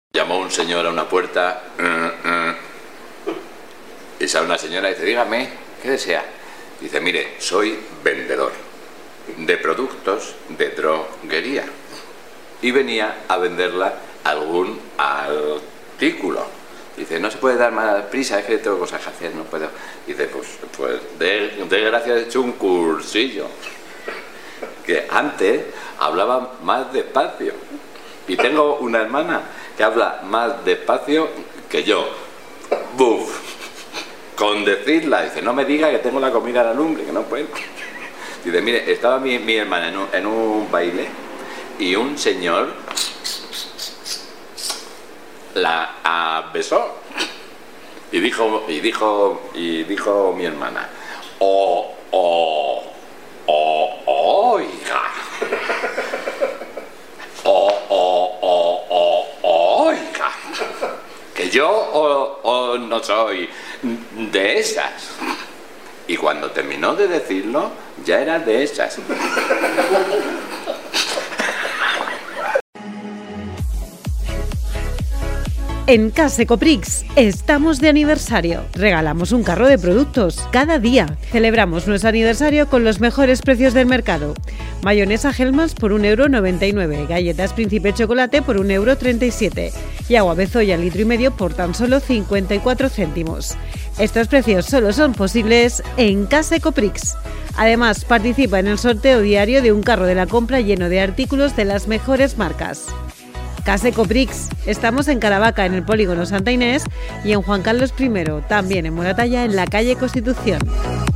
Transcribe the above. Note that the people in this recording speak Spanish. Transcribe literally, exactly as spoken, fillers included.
Llamó un señor a una puerta y sale una señora y dice: dígame, ¿qué desea? Dice: mire, soy vendedor de productos de droguería y venía a venderla algún artículo. Dice: no se puede dar más prisa, es que tengo cosas que hacer, no puedo. Dice: pues, pues de, de gracias he hecho un cursillo, que antes hablaba más despacio, y tengo una hermana que habla más despacio que yo. ¡Buf! Con decirla, dice: no me diga que tengo la comida a la lumbre, que no puedo. Dice: mire, estaba mi, mi hermana en un, en un baile y un señor la ah, besó y dijo y dijo y dijo mi hermana: oh, oh, oh, oiga, oh, oh, oh, oh, oiga, que yo oh, oh, no soy de esas. Y cuando terminó de decirlo, ya era de esas. En Case Coprix estamos de aniversario. Regalamos un carro de productos cada día. Celebramos nuestro aniversario con los mejores precios del mercado. Mayonesa Hellmann's por un euro noventa y nueve, galletas Príncipe Chocolate por un euro treinta y siete y agua Bezoya litro y medio por tan solo cincuenta y cuatro céntimos. Estos precios solo son posibles en Case Coprix. Además, participa en el sorteo diario de un carro de la compra lleno de artículos de las mejores marcas. Case Coprix. Estamos en Caravaca, en el polígono Santa Inés, y en Juan Carlos primero, también en Moratalla, en la calle Constitución.